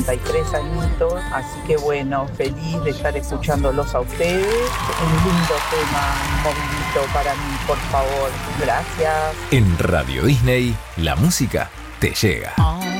33 añitos, así que bueno, feliz de estar escuchándolos a ustedes. Un lindo tema, un movidito para mí, por favor. Gracias. En Radio Disney, la música te llega.